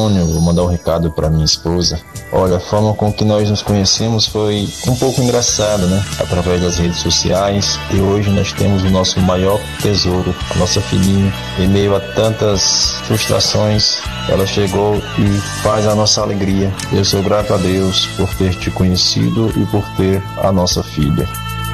Vou mandar um recado para minha esposa. Olha, a forma com que nós nos conhecemos foi um pouco engraçada, né? Através das redes sociais. E hoje nós temos o nosso maior tesouro, a nossa filhinha. Em meio a tantas frustrações, ela chegou e faz a nossa alegria. Eu sou grato a Deus por ter te conhecido e por ter a nossa filha.